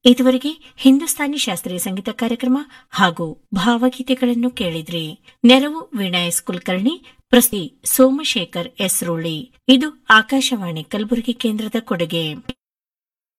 ಇದುವರೆಗೆ ಹಿಂದೂಸ್ತಾನಿ ಶಾಸ್ತ್ರೀಯ ಸಂಗೀತ ಕಾರ್ಯಕ್ರಮ ಹಾಗೂ ಭಾವಗೀತೆಗಳನ್ನು ಕೇಳಿದ್ರಿ. ನೆರವು ವಿನಾಯಸ್ ಕುಲಕರ್ಣಿ, ಪ್ರಸ್ತುತಿ ಸೋಮಶೇಖರ್ ಎಸ್ ರೋಳಿ. ಇದು ಆಕಾಶವಾಣಿ ಕಲಬುರಗಿ ಕೇಂದ್ರದ ಕೊಡುಗೆ.